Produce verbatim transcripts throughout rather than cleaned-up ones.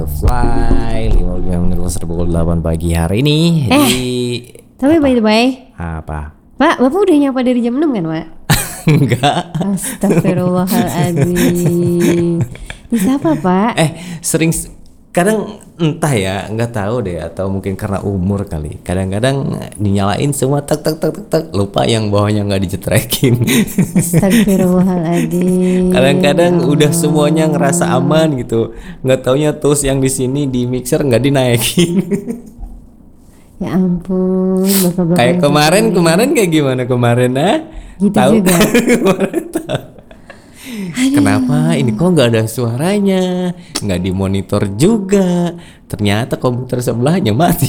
Fly lima puluh lima menit lewat pukul delapan pagi hari ini Eh, di tapi by the way, apa? Pak, Bapak udah nyapa dari jam enam kan, Pak? Enggak. Astagfirullahaladzim. Bisa apa, Pak? Eh, sering kadang entah ya, nggak tahu deh atau mungkin karena umur kali. Kadang-kadang dinyalain semua tak tak tak tak, tak lupa yang bawahnya nggak dijetrekin. Astagfirullahaladzim. Kadang-kadang udah semuanya ngerasa aman gitu, nggak taunya tools yang di sini di mixer nggak dinaikin. Ya ampun, Bapak-bapak. Kayak yang kemarin satu ini. kemarin kayak gimana kemarin ah? Gitu Tahu? juga. Kemarin tahu. Kenapa ini kok nggak ada suaranya, nggak dimonitor juga? Ternyata komputer sebelahnya mati.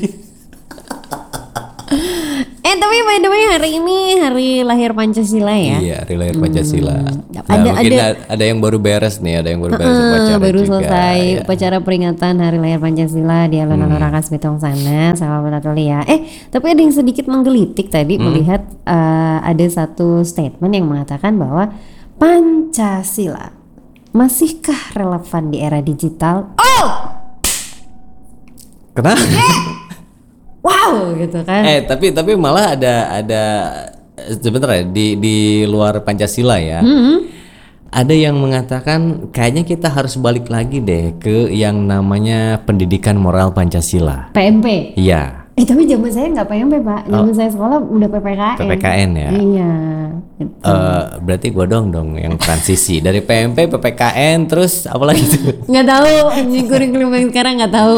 Eh, tapi by the way hari ini hari lahir Pancasila ya. Iya, hari lahir Pancasila. Hmm. Nah, Ada- mungkin ada- ada, ada yang baru beres nih, ada yang baru beres Eh, upacara baru juga, selesai ya. upacara peringatan hari lahir Pancasila di alun-alun Rangkas Bitung sana sama Batavia ya. Eh, tapi ada yang sedikit menggelitik tadi melihat eh, ada satu statement yang mengatakan bahwa Pancasila masihkah relevan di era digital? Oh, Kenapa? wow gitu kan. Eh tapi tapi malah ada ada sebentar ya di di luar Pancasila ya. Ada yang mengatakan kayaknya kita harus balik lagi deh ke yang namanya pendidikan moral Pancasila. P M P. Iya, Eh, tapi zaman saya nggak P M P, Pak. Zaman saya sekolah udah P P K N. P P K N ya. Iya. Gitu. Eh, berarti gua dong dong yang transisi dari P M P P P K N terus apa lagi tuh? Nggak tahu, ini kurikulum yang sekarang nggak tahu.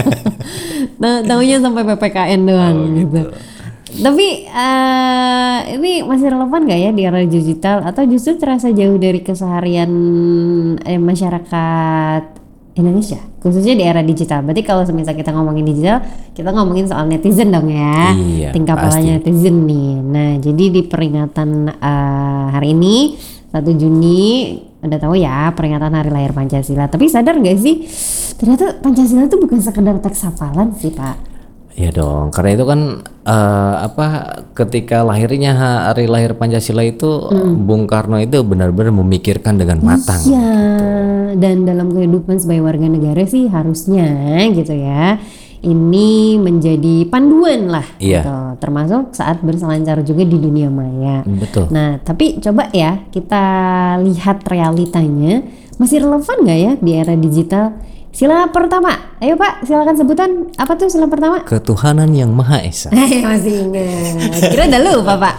Nah, tahunya sampai P P K N doang gitu. Tapi eh, ini masih relevan nggak ya di era digital atau justru terasa jauh dari keseharian eh, masyarakat Indonesia, khususnya di era digital. Berarti kalau semisal kita ngomongin digital, kita ngomongin soal netizen dong ya, Iya, tingkah pasti. polanya netizen nih. Nah, jadi di peringatan eh, hari ini satu Juni udah tahu ya peringatan hari lahir Pancasila. Tapi sadar nggak sih ternyata Pancasila itu bukan sekedar teks hafalan sih, Pak. Iya dong, karena itu kan eh, apa ketika lahirnya hari lahir Pancasila itu Bung Karno itu benar-benar memikirkan dengan matang. Iya, dan dalam kehidupan sebagai warga negara sih harusnya gitu ya. Ini menjadi panduan lah Iya. gitu, termasuk saat berselancar juga di dunia maya. Betul. Nah, tapi coba ya kita lihat realitanya masih relevan nggak ya di era digital? Sila pertama, ayo Pak, silakan sebutan apa tuh sila pertama? Ketuhanan yang Maha Esa. Eh, masih ingat. Kira udah lupa, Pak.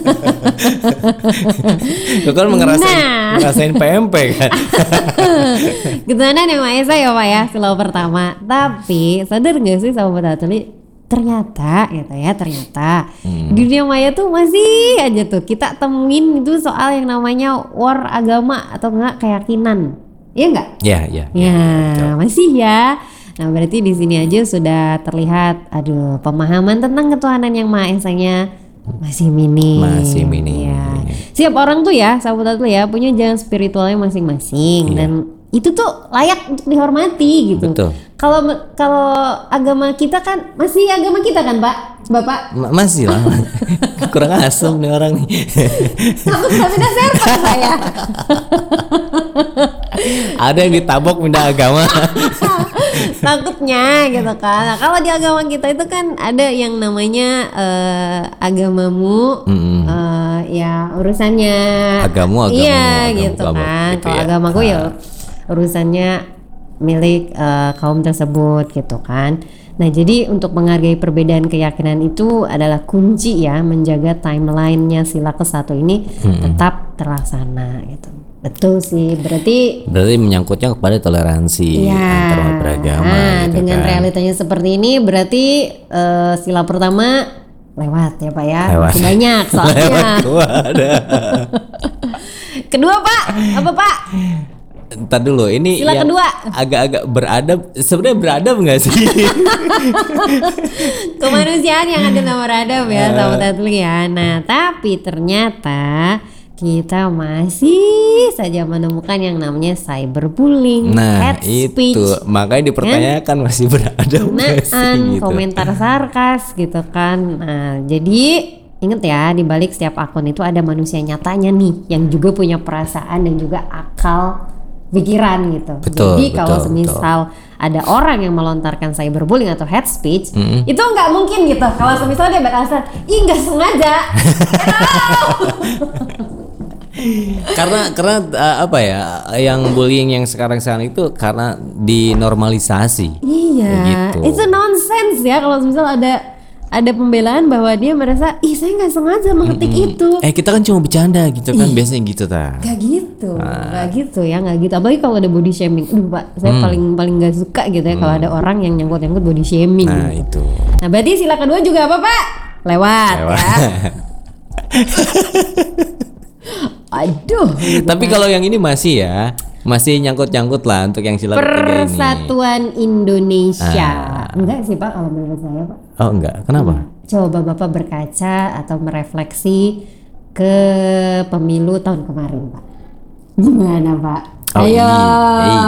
Lu kan ngerasain, Nah. ngerasain P M P kan. Ketuhanan yang Maha Esa ya Pak ya, sila pertama. Tapi sadar nggak sih sahabat Atuli, ternyata gitu ya, ternyata di dunia maya tuh masih aja tuh kita temuin itu soal yang namanya war agama atau enggak keyakinan. Iya enggak? Ya, ya. Ya, masih ya. Nah, berarti di sini aja sudah terlihat, aduh, pemahaman tentang ketuhanan yang Maha Esanya masih minim. Masih minim. Ya. Siap orang tuh ya, sahabat tuh ya, punya jalan spiritualnya masing-masing Iya. dan itu tuh layak untuk dihormati gitu. Betul. Kalau kalau agama kita kan masih agama kita kan, Pak? Bapak? Ma- masih lah. Kurang asem nih orang nih. Takut nggak pindah server saya. Ada yang ditabok pindah agama. Takutnya gitu kan. Nah, kalau di agama kita itu kan ada yang namanya eh, agamamu Mm-mm. eh, ya urusannya Agamu, agamu, iya agamu, gitu agamu, kan. gitu Kalau ya. agamaku ya Ah. urusannya milik eh, kaum tersebut gitu kan. Nah, jadi untuk menghargai perbedaan keyakinan itu adalah kunci ya menjaga timelinenya sila ke satu ini tetap terlaksana gitu. Betul sih. Berarti Berarti menyangkutnya kepada toleransi ya, antar umat beragama nah, gitu dengan kan. realitanya seperti ini berarti eh, sila pertama lewat ya Pak ya. Lewat. Masih banyak soalnya. Lewat ada. Kedua Pak, apa Pak? Entar dulu, ini Sila yang kedua. agak-agak beradab. Sebenarnya beradab nggak sih? Kemanusiaan yang ada nomor adab ya sahabat Atli ya. Nah, tapi ternyata kita masih saja menemukan yang namanya cyberbullying, Nah, hate speech, itu makanya dipertanyakan masih beradab nggak sih penghinaan, gitu. komentar sarkas gitu kan. Nah, jadi inget ya di balik setiap akun itu ada manusia nyatanya nih yang juga punya perasaan dan juga akal pikiran gitu. Betul, Jadi kalau betul, semisal betul. ada orang yang melontarkan cyberbullying atau hate speech, mm-hmm. itu nggak mungkin gitu. Kalau semisal dia beralasan, ih nggak sengaja. karena karena uh, apa ya, yang bullying yang sekarang sekarang itu karena dinormalisasi. Iya, gitu. itu nonsense ya kalau misal ada ada pembelaan bahwa dia merasa ih saya nggak sengaja mengetik mm-hmm. itu. Eh kita kan cuma bercanda gitu kan, Ih, biasanya gitu ta. Gak gitu, ah. gak gitu ya, gak gitu. Apalagi kalau ada body shaming. Aduh pak, saya hmm. paling paling gak suka gitu ya hmm. kalau ada orang yang nyangkut-nyangkut body shaming. Nah gitu. itu. Nah berarti sila kedua juga apa pak? Lewat, Lewat. ya. Aduh. Tapi kalau yang ini masih ya, masih nyangkut-nyangkut lah untuk yang sila ketiga ini. Persatuan Indonesia. Ah. Enggak sih pak kalau menurut saya pak. Oh enggak, kenapa? Hmm. Coba bapak berkaca atau merefleksi ke pemilu tahun kemarin pak. Gimana pak? Oh, Ayo. Iya. Iya.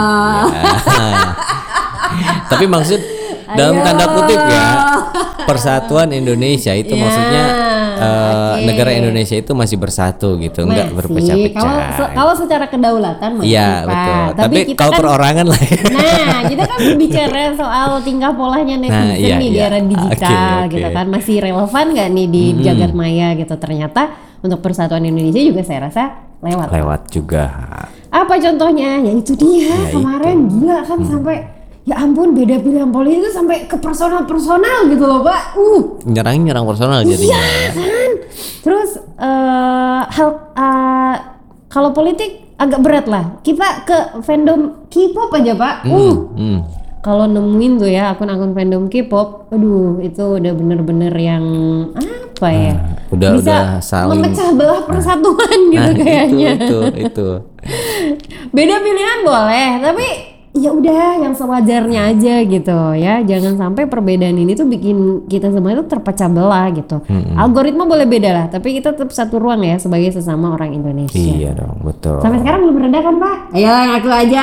Tapi maksud dalam Ayo. tanda kutip ya, Persatuan Indonesia itu yeah. maksudnya uh, okay. negara Indonesia itu masih bersatu gitu, masih. Enggak berpecah-pecah. Kalau se- kalau secara kedaulatan masih Iya, Pak. betul. Tapi, Tapi kalau kan, perorangan lah. Ya. Nah, kita kan berbicara soal tingkah polanya netizen nah, iya, nih iya. di era digital okay, okay. gitu kan, masih relevan nggak nih di hmm. jagat maya gitu. Ternyata untuk Persatuan Indonesia juga saya rasa lewat. Lewat juga. Apa contohnya? Ya itu dia ya kemarin itu. Gila kan hmm. sampai ya ampun beda pilihan politik itu sampai ke personal-personal gitu loh pak. Uh. Nyerang-nyerang personal jadinya. Iya kan. Terus uh, hal uh, kalau politik agak berat lah. Kita ke fandom K-pop aja pak. Hmm. Uh. Hmm. Kalau nemuin tuh ya akun-akun fandom K-pop, aduh itu udah bener-bener yang apa ya? Nah, udah bisa udah saling memecah belah persatuan nah, gitu nah, kayaknya. Itu itu. itu. Beda pilihan boleh, tapi ya udah yang sewajarnya aja gitu ya. Jangan sampai perbedaan ini tuh bikin kita semua itu terpecah belah gitu. Hmm. Algoritma boleh beda lah, tapi kita tetap satu ruang ya sebagai sesama orang Indonesia. Iya dong, betul. Sampai sekarang belum reda kan pak? Ayo ngaku aja.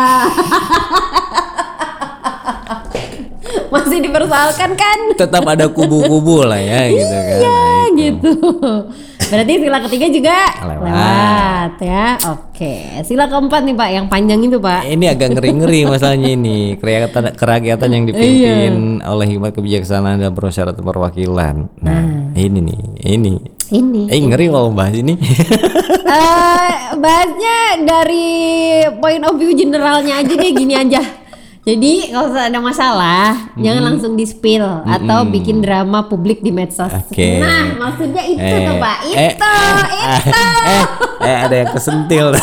Masih dipersoalkan kan? Tetap ada kubu-kubu lah ya gitu kan. Iya nah, gitu. Berarti sila ketiga juga lewat, lewat ya. Oke, sila keempat nih Pak, yang panjang itu Pak. Ini agak ngeri-ngeri masalahnya ini. Kerakyatan kerakyatan yang dipimpin iya. oleh hikmat kebijaksanaan dan persyaratan perwakilan. Nah, nah, ini nih, ini. Ini. Eh ngeri kalau bahas ini. uh, bahasnya dari point of view generalnya aja deh, gini aja. Jadi kalau ada masalah hmm. jangan langsung di-spill hmm. atau bikin drama publik di medsos. Okay. Nah, maksudnya itu eh, tuh Pak, itu, eh, itu. Eh, eh, ada yang kesentil.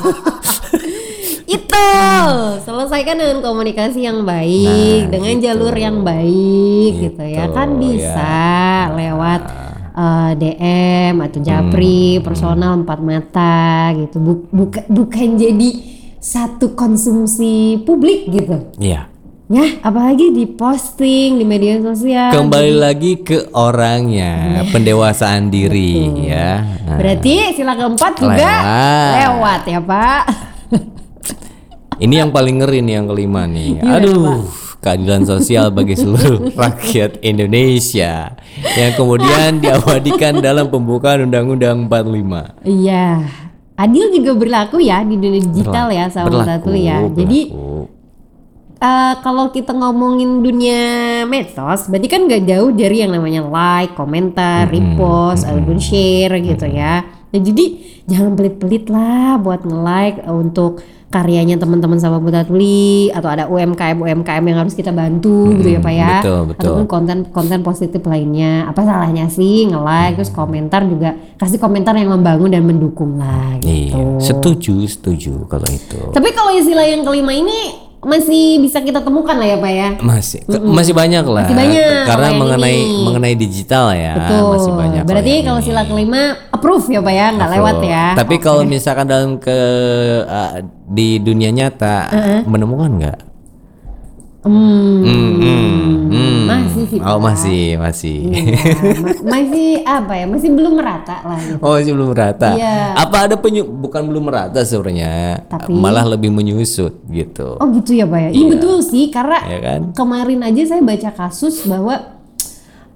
Itu selesaikan dengan komunikasi yang baik, nah, dengan gitu. jalur yang baik, gitu, gitu ya kan bisa ya. lewat uh, D M atau japri, hmm. personal empat mata, gitu. Bukan bukan jadi satu konsumsi publik gitu. Iya. Ya, apalagi di posting di media sosial. Kembali gitu. Lagi ke orangnya, pendewasaan diri. Betul. Ya. Nah. Berarti sila keempat juga lewat, lewat ya Pak. Ini yang paling ngeri nih yang kelima nih. Gimana, Aduh, Pak? Keadilan sosial bagi seluruh rakyat Indonesia yang kemudian diabadikan dalam pembukaan Undang-Undang empat puluh lima. Iya. Adil juga berlaku ya di dunia digital berlaku, ya sama satu ya. Berlaku. Jadi uh, kalau kita ngomongin dunia medsos, berarti kan nggak jauh dari yang namanya like, komentar, hmm, repost, hmm, ataupun share gitu hmm. ya. Nah, jadi jangan pelit-pelit lah buat nge-like untuk karyanya teman-teman sama Buta Tuli atau ada U M K M U M K M yang harus kita bantu hmm, gitu ya Pak ya. Betul, betul. Ataupun konten-konten positif lainnya. Apa salahnya sih nge-like hmm. terus komentar juga kasih komentar yang membangun dan mendukung lah gitu. Iya, setuju, setuju kalau itu. Tapi kalau istilah yang kelima ini masih bisa kita temukan lah ya Pak ya. Masih mm-hmm. masih banyak lah. Masih banyak. Karena mengenai ini. mengenai digital ya. Betul. Masih banyak. Berarti kalau sila kelima approve ya Pak ya, nggak lewat ya. Tapi okay. kalau misalkan dalam ke uh, di dunia nyata uh-huh. menemukan nggak? Hmm. Hmm, hmm, hmm. Masih sih Pak. Oh masih masih. Iya, ma- masih apa ya? Masih belum merata lah. Gitu. Oh masih belum merata. Iya. Apa ada penyu? Bukan belum merata sebenarnya. Tapi malah lebih menyusut gitu. Oh gitu ya Pak ya. Iya, iya betul sih karena ya kan? Kemarin aja saya baca kasus bahwa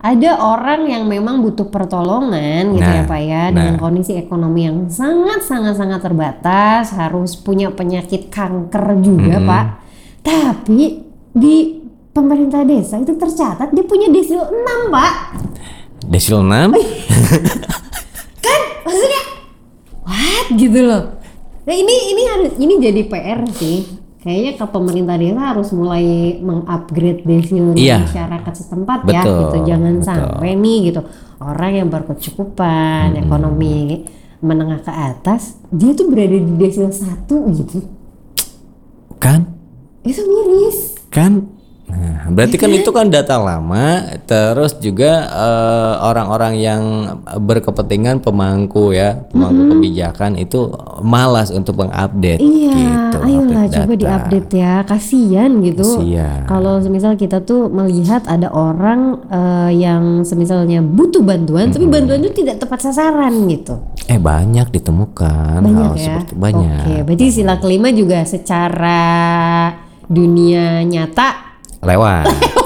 ada orang yang memang butuh pertolongan gitu Nah, ya Pak ya, dengan nah. kondisi ekonomi yang sangat sangat sangat terbatas, harus punya penyakit kanker juga Mm-mm. Pak. Tapi di pemerintah desa itu tercatat dia punya desil enam Pak. Desil enam? Kan maksudnya what gitu loh. Nah ini ini harus ini jadi P R sih. Kayaknya ke pemerintah desa harus mulai mengupgrade desil Iya. masyarakat setempat ya Betul, gitu. Jangan betul. sampai nih gitu orang yang berkecukupan ekonomi menengah ke atas dia tuh berada di desil satu gitu. Kan? Itu miris. Kan? Nah, berarti kan itu kan data lama, terus juga eh, orang-orang yang berkepentingan pemangku ya, pemangku kebijakan itu malas untuk mengupdate Iya, gitu. ayolah update coba data. diupdate ya, kasihan gitu. Kasihan. Kalau semisal kita tuh melihat ada orang eh, yang semisalnya butuh bantuan, tapi bantuan itu tidak tepat sasaran gitu. Eh banyak ditemukan Banyak hal ya. seperti banyak. Oke, berarti sila kelima juga secara dunia nyata. Lewat.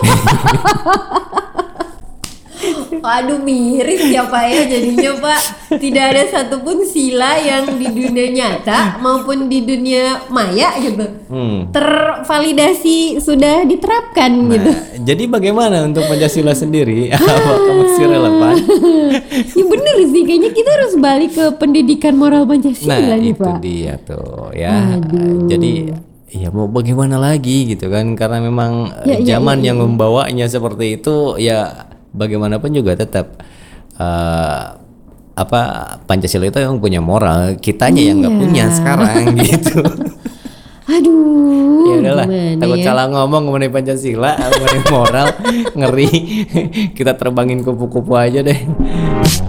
Aduh miris ya Pak ya jadinya Pak. Tidak ada satupun sila yang di dunia nyata maupun di dunia maya gitu Hmm. tervalidasi sudah diterapkan gitu. Nah, jadi bagaimana untuk Pancasila sendiri? Apakah masih relevan? Ya bener sih, kayaknya kita harus balik ke pendidikan moral Pancasila Nah nih itu Pak. dia tuh ya. Jadi ya mau bagaimana lagi gitu kan? Karena memang Ya, eh, ya, zaman ya, yang membawanya seperti itu ya bagaimanapun juga tetap eh, apa Pancasila itu yang punya moral, kitanya yang nggak Iya. punya sekarang gitu. Aduh, Ya udahlah, gimana takut ya? salah ngomong mengenai Pancasila, mengenai moral, ngeri. Kita terbangin kupu-kupu aja deh.